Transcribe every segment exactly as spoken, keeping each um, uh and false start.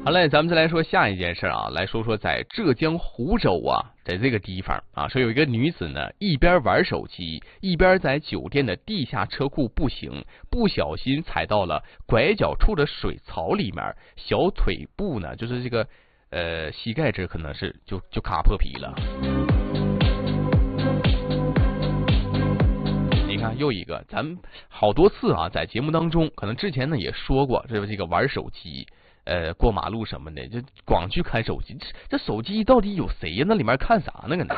好嘞，咱们再来说下一件事啊，来说说在浙江湖州啊，在这个地方啊，说有一个女子呢，一边玩手机，一边在酒店的地下车库步行，不小心踩到了拐角处的水槽里面，小腿部呢，就是这个呃膝盖这可能是就就卡破皮了。你看又一个，咱们好多次啊，在节目当中，可能之前呢也说过，这个这个玩手机。呃，过马路什么的，就光去看手机，这手机到底有谁呀？那里面看啥呢？搁那？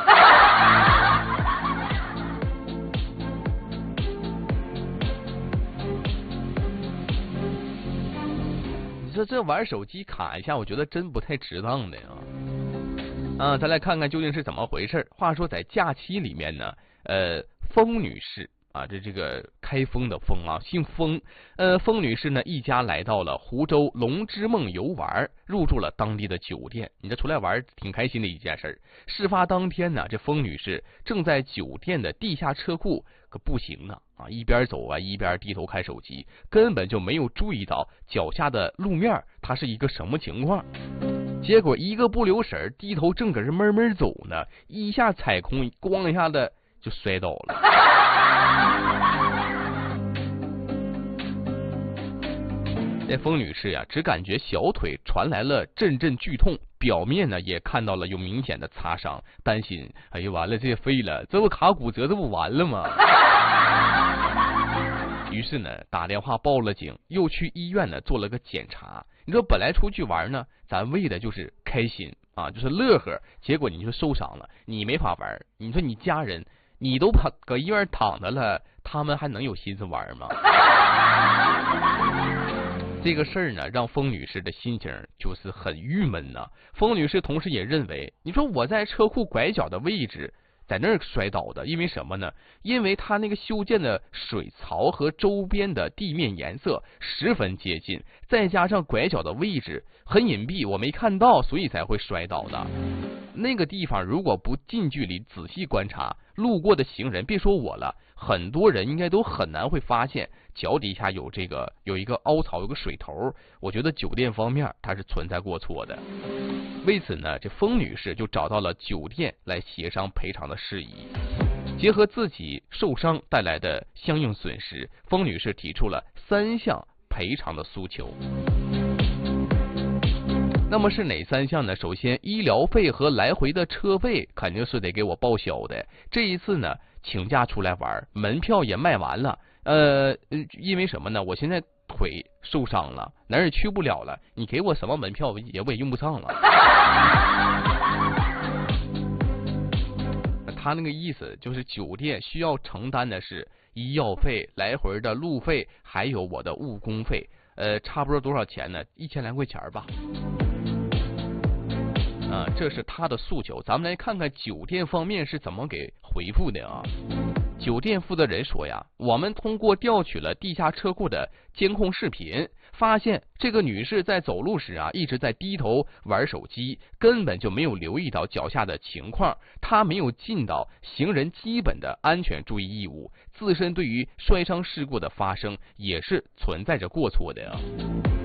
你说这玩手机卡一下，我觉得真不太值当的啊。啊，咱来看看究竟是怎么回事。话说在假期里面呢，呃，封女士。啊，这这个开封的封啊，姓封。呃，封女士呢，一家来到了湖州龙之梦游玩，入住了当地的酒店。你这出来玩挺开心的一件事。事发当天呢，这封女士正在酒店的地下车库可步行呢，啊，一边走啊一边低头看手机，根本就没有注意到脚下的路面它是一个什么情况。结果一个不留神，低头正搁这闷闷走呢，一下踩空，咣一下子就摔倒了。这封女士呀、啊，只感觉小腿传来了阵阵剧痛，表面呢也看到了有明显的擦伤，担心，哎呀完了，这废了，这不卡骨折，这不完了吗？于是呢，打电话报了警，又去医院呢做了个检查。你说本来出去玩呢，咱为的就是开心啊，就是乐呵，结果你就受伤了，你没法玩。你说你家人，你都跑搁医院躺着了，他们还能有心思玩吗？这个事儿呢，让封女士的心情就是很郁闷呐。封女士同时也认为，你说我在车库拐角的位置，在那儿摔倒的，因为什么呢？因为他那个修建的水槽和周边的地面颜色十分接近，再加上拐角的位置很隐蔽，我没看到，所以才会摔倒的。那个地方如果不近距离仔细观察，路过的行人，别说我了，很多人应该都很难会发现脚底下有这个有一个凹槽，有个水头。我觉得酒店方面它是存在过错的。为此呢，这封女士就找到了酒店来协商赔偿的事宜。结合自己受伤带来的相应损失，封女士提出了三项赔偿的诉求。那么是哪三项呢？首先，医疗费和来回的车费肯定是得给我报销的。这一次呢，请假出来玩，门票也卖完了。呃，因为什么呢？我现在腿受伤了，哪儿也去不了了。你给我什么门票也我也用不上了。他那个意思就是酒店需要承担的是医药费、来回的路费，还有我的误工费。呃，差不多多少钱呢？一千来块钱吧。啊，这是他的诉求。咱们来看看酒店方面是怎么给回复的啊。酒店负责人说呀，我们通过调取了地下车库的监控视频，发现这个女士在走路时啊，一直在低头玩手机，根本就没有留意到脚下的情况，她没有尽到行人基本的安全注意义务，自身对于摔伤事故的发生也是存在着过错的呀。